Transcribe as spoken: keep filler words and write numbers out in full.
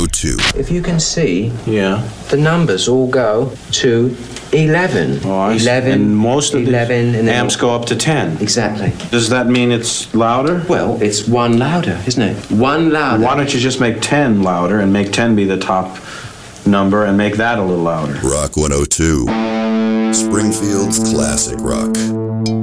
two. If you can see, Yeah. the numbers all go to eleven. Oh, I see. eleven, And most of the eleven, and then amps go up to ten. Exactly. Does that mean it's louder? Well, it's one louder, isn't it? One louder. Why don't you just make ten louder and make ten be the top number and make that a little louder? Rock one oh two. Springfield's classic rock.